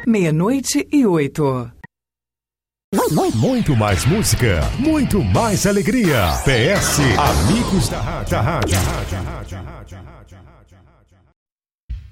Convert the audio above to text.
00000000. Muito mais música, muito mais alegria. PS Amigos da Rádio.